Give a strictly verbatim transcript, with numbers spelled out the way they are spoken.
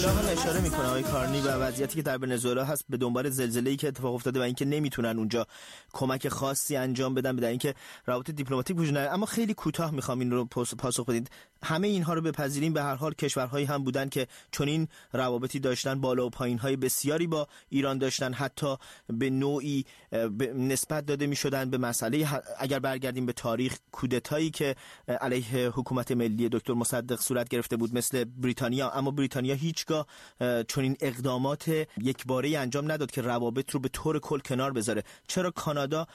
اصطلاح هم اشاره میکنه آقای کارنی و وضعیتی که در ونزوئلا هست به دنبال زلزله‌ای که اتفاق افتاده و اینکه نمیتونن اونجا کمک خاصی انجام بدن بدون اینکه روابط دیپلماتیک وجود نداره. اما خیلی کوتاه میخوام این رو پاسخ بدید. همه اینها رو بپذیریم، به هر حال کشورهایی هم بودن که چنین روابطی داشتن، بالا و پایین‌های بسیاری با ایران داشتن، حتی به نوعی نسبت داده میشدن به مسئله، اگر برگردیم به تاریخ، کودتایی که علیه حکومت ملی دکتر مصدق صورت گرفته بود مثل بریتانیا، اما بریتانیا هیچگاه چنین اقدامات یکباره‌ای انجام نداد که روابط رو به طور کل کنار بذاره. چرا کانادا